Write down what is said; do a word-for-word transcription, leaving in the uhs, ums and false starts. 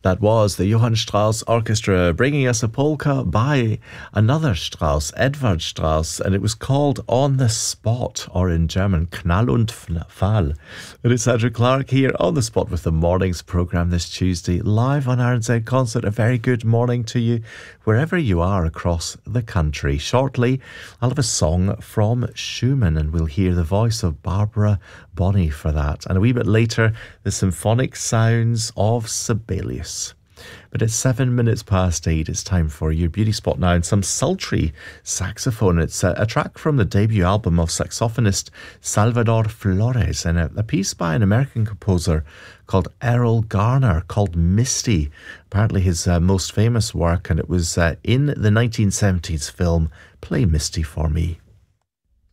That was the Johann Strauss Orchestra bringing us a polka by another Strauss, Edvard Strauss, and it was called On the Spot, or in German, Knall und Fall. It is Cedric Clark here on the spot with the mornings programme this Tuesday, live on R N Z Concert. A very good morning to you, wherever you are across the country. Shortly, I'll have a song from Schumann, and we'll hear the voice of Barbara Bonney for that. And a wee bit later, the symphonic sounds of Sibelius. But it's seven minutes past eight. It's time for your beauty spot now, and some sultry saxophone. It's a, a track from the debut album of saxophonist Salvador Flores, and a, a piece by an American composer called Errol Garner called Misty. Apparently his uh, most famous work, and it was uh, in the nineteen seventies film Play Misty for Me.